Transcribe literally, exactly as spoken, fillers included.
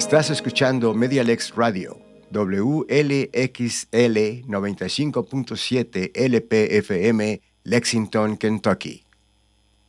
Estás escuchando MediaLex Radio, W L X L noventa y cinco punto siete L P F M, Lexington, Kentucky.